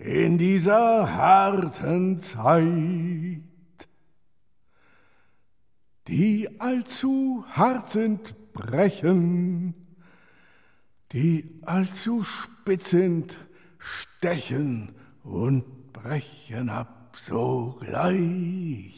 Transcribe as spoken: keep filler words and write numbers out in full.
in dieser harten Zeit, die allzu hart sind, brechen, die allzu spitz sind, stechen und brechen ab sogleich.